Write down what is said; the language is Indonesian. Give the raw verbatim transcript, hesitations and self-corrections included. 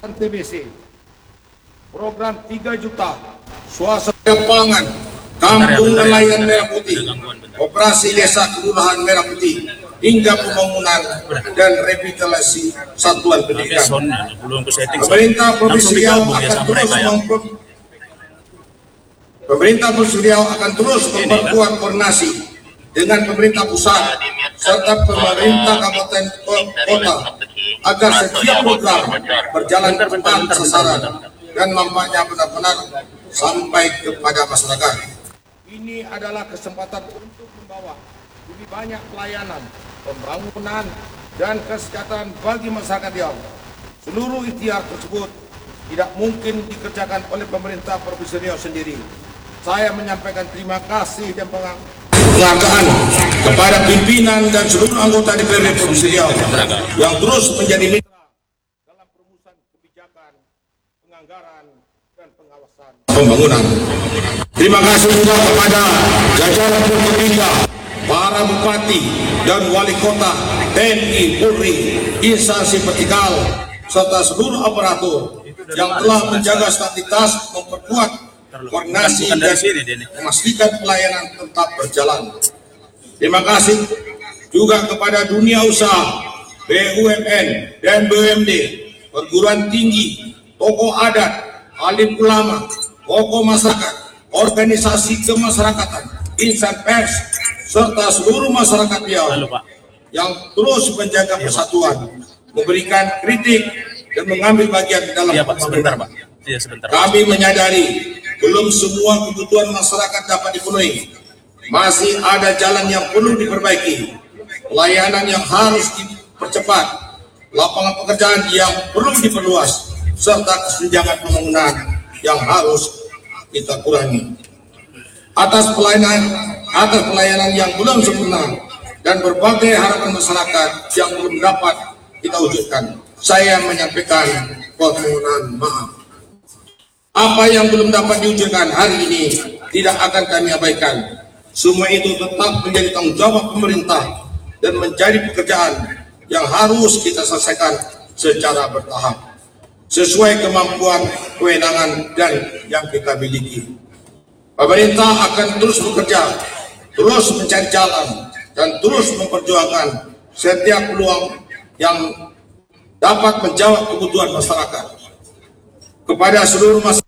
T B C, program tiga juta suasana pangan, kampung nelayan Merah Putih, operasi desa kelurahan Merah Putih, hingga pembangunan dan revitalisasi satuan pendidikan. Pemerintah Provinsi Riau akan terus mempro- Pemerintah Provinsi Riau akan terus memperkuat koordinasi dengan pemerintah pusat serta pemerintah kabupaten kota agar setiap program berjalan tepat sasaran dan manfaatnya benar-benar sampai kepada masyarakat. Ini adalah kesempatan untuk membawa lebih banyak pelayanan, pembangunan, dan kesejahteraan bagi masyarakat Riau. Seluruh ikhtiar tersebut tidak mungkin dikerjakan oleh pemerintah Provinsi Riau sendiri. Saya menyampaikan terima kasih dan penghargaan kepada pimpinan dan seluruh anggota D P R D Provinsi Riau yang terus menjadi mitra dalam perumusan kebijakan, penganggaran, dan pengawasan pembangunan. Terima kasih juga kepada jajaran Forkopimda, para bupati dan wali kota, T N I, Polri, instansi vertikal, serta seluruh aparatur yang telah menjaga stabilitas, memperkuat koordinasi dan memastikan pelayanan tetap berjalan. Terima kasih juga kepada dunia usaha, B U M N dan B U M D, perguruan tinggi, tokoh adat, alim ulama, tokoh masyarakat, organisasi kemasyarakatan, insan pers, serta seluruh masyarakat Riau yang terus menjaga persatuan, memberikan kritik dan mengambil bagian dalam ya, Pak, sebentar, Pak. Ya, sebentar, Pak. Kami menyadari belum semua kebutuhan masyarakat dapat dipenuhi. Masih ada jalan yang perlu diperbaiki, pelayanan yang harus dipercepat, lapangan pekerjaan yang perlu diperluas, serta kesenjangan pembangunan yang harus kita kurangi. Atas pelayanan, atas pelayanan yang belum sempurna dan berbagai harapan masyarakat yang belum dapat kita wujudkan, saya menyampaikan permohonan maaf. Apa yang belum dapat diwujudkan hari ini tidak akan kami abaikan. Semua itu tetap menjadi tanggung jawab pemerintah dan menjadi pekerjaan yang harus kita selesaikan secara bertahap, sesuai kemampuan, kewenangan, dan yang kita miliki. Pemerintah akan terus bekerja, terus mencari jalan, dan terus memperjuangkan setiap peluang yang dapat menjawab kebutuhan masyarakat. Kepada seluruh masyarakat